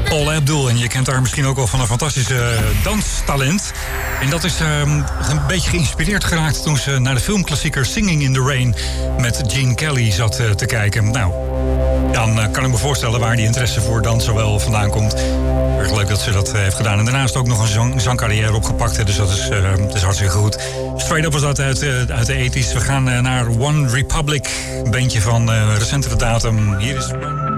Paula Abdul. En je kent haar misschien ook wel van een fantastische danstalent. En dat is een beetje geïnspireerd geraakt toen ze naar de filmklassieker Singing in the Rain met Gene Kelly zat te kijken. Nou, dan kan ik me voorstellen waar die interesse voor dansen wel vandaan komt. Erg leuk dat ze dat heeft gedaan. En daarnaast ook nog een zangcarrière opgepakt. Hè, dus dat is hartstikke goed. Straight Up was dat uit de 80's. We gaan naar One Republic. Een bandje van recentere datum. Hier is